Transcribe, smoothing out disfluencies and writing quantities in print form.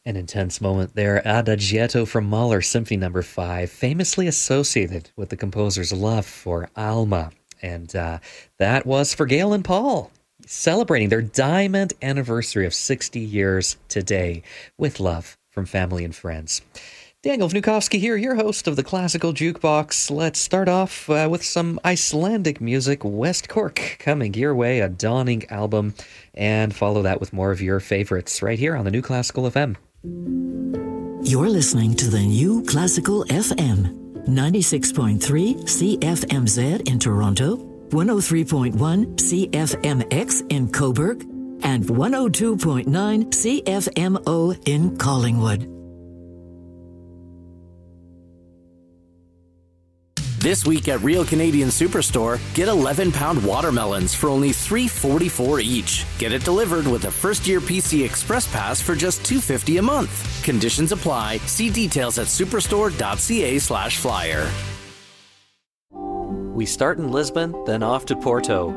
An intense moment there. Adagietto from Mahler, Symphony Number 5, famously associated with the composer's love for Alma. And that was for Gail and Paul, celebrating their diamond anniversary of 60 years today with love from family and friends. Daniel Vnukovsky here, your host of the Classical Jukebox. Let's start off with some Icelandic music. West Cork coming your way, a dawning album, and follow that with more of your favorites right here on the New Classical FM. You're listening to the New Classical FM, 96.3 CFMZ in Toronto, 103.1 CFMX in Cobourg, and 102.9 CFMO in Collingwood. This week at Real Canadian Superstore, get 11-pound watermelons for only $3.44 each. Get it delivered with a first-year PC Express Pass for just $2.50 a month. Conditions apply. See details at superstore.ca/flyer. We start in Lisbon, then off to Porto.